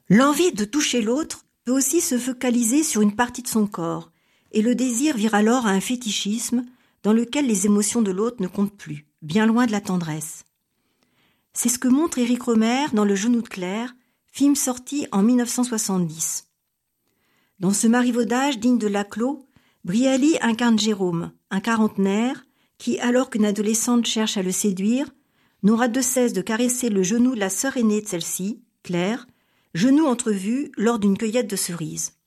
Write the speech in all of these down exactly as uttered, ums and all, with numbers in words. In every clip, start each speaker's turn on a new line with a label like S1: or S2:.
S1: L'envie de toucher l'autre peut aussi se focaliser sur une partie de son corps, et le désir vire alors à un fétichisme dans lequel les émotions de l'autre ne comptent plus, bien loin de la tendresse. C'est ce que montre Éric Rohmer dans Le genou de Claire, film sorti en mille neuf cent soixante-dix. Dans ce marivaudage digne de Laclos, Brialy incarne Jérôme, un quarantenaire qui, alors qu'une adolescente cherche à le séduire, n'aura de cesse de caresser le genou de la sœur aînée de celle-ci, Claire, genou entrevu lors d'une cueillette de cerises.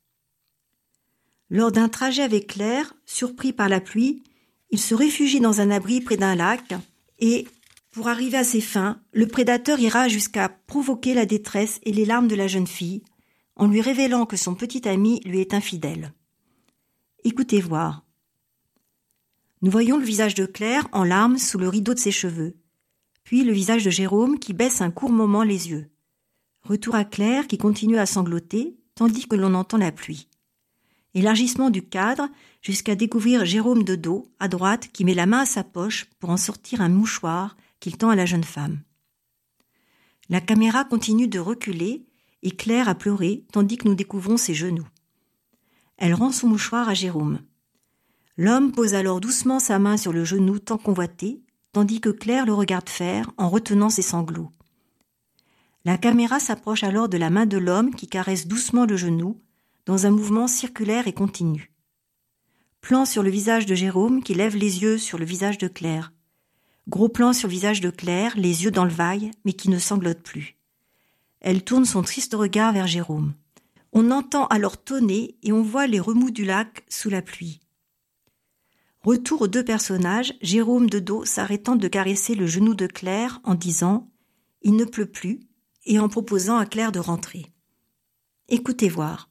S1: Lors d'un trajet avec Claire, surpris par la pluie, il se réfugie dans un abri près d'un lac et, pour arriver à ses fins, le prédateur ira jusqu'à provoquer la détresse et les larmes de la jeune fille, en lui révélant que son petit ami lui est infidèle. Écoutez voir. Nous voyons le visage de Claire en larmes sous le rideau de ses cheveux, puis le visage de Jérôme qui baisse un court moment les yeux. Retour à Claire qui continue à sangloter, tandis que l'on entend la pluie. Élargissement du cadre jusqu'à découvrir Jérôme de dos, à droite, qui met la main à sa poche pour en sortir un mouchoir qu'il tend à la jeune femme. La caméra continue de reculer et Claire a pleuré tandis que nous découvrons ses genoux. Elle rend son mouchoir à Jérôme. L'homme pose alors doucement sa main sur le genou tant convoité, tandis que Claire le regarde faire en retenant ses sanglots. La caméra s'approche alors de la main de l'homme qui caresse doucement le genou, dans un mouvement circulaire et continu. Plan sur le visage de Jérôme qui lève les yeux sur le visage de Claire. Gros plan sur le visage de Claire, les yeux dans le vague, mais qui ne sanglote plus. Elle tourne son triste regard vers Jérôme. On entend alors tonner et on voit les remous du lac sous la pluie. Retour aux deux personnages, Jérôme de dos s'arrêtant de caresser le genou de Claire en disant « Il ne pleut plus » et en proposant à Claire de rentrer. Écoutez voir.